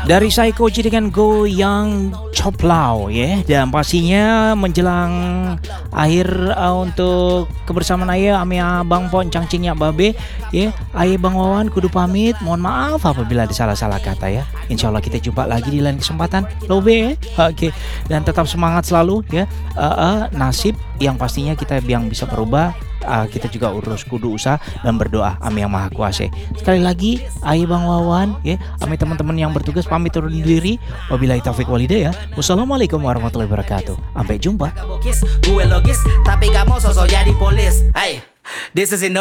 Dari saya Koji dengan Goyang Coplau ya. Dan pastinya menjelang akhir untuk kebersamaan ayah ame abang pon cangcingnya babe ya. Ayah Bang Wawan kudu pamit. Mohon maaf apabila ada salah-salah kata ya. Insya Allah kita jumpa lagi di lain kesempatan. Lobe ya. Oke. Dan tetap semangat selalu ya. Nasib yang pastinya kita yang bisa berubah. Kita juga urus kudu usaha dan berdoa ame yang maha kuasa. Sekali lagi ayah Bang Wawan ya, ame teman-teman yang bertugas pamit undur diri. Wabillahi taufik walhidayah. Wassalamualaikum warahmatullahi wabarakatuh. Sampai jumpa. Gue logis tapi gak mau sosok jadi polis. Hey, this is